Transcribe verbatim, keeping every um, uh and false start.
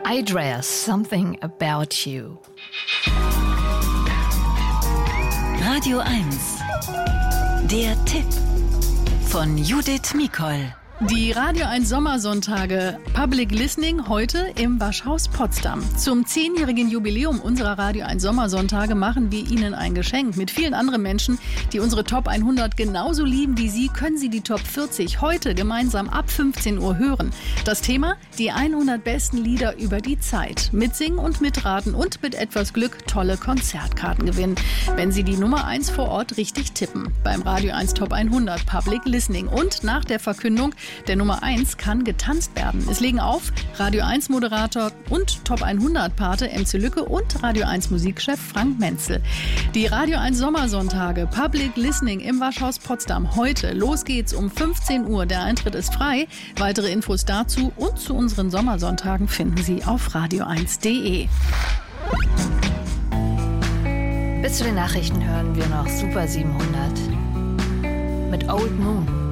iDress, Something About You. Radio eins. Der Tipp von Judith Mikol. Die Radio eins Sommersonntage Public Listening heute im Waschhaus Potsdam. Zum zehnjährigen Jubiläum unserer Radio eins Sommersonntage machen wir Ihnen ein Geschenk. Mit vielen anderen Menschen, die unsere Top hundert genauso lieben wie Sie, können Sie die Top vierzig heute gemeinsam ab fünfzehn Uhr hören. Das Thema: die hundert besten Lieder über die Zeit. Mitsingen und mitraten und mit etwas Glück tolle Konzertkarten gewinnen, wenn Sie die Nummer eins vor Ort richtig tippen. Beim Radio eins Top hundert Public Listening. Und nach der Verkündung der Nummer eins kann getanzt werden. Es legen auf Radio eins Moderator und Top hundert Pate M C Lücke und Radio eins Musikchef Frank Menzel. Die Radio eins Sommersonntage Public Listening im Waschhaus Potsdam heute. Los geht's um fünfzehn Uhr. Der Eintritt ist frei. Weitere Infos dazu und zu unseren Sommersonntagen finden Sie auf radio eins punkt de. Bis zu den Nachrichten hören wir noch Super siebenhundert mit Old Moon.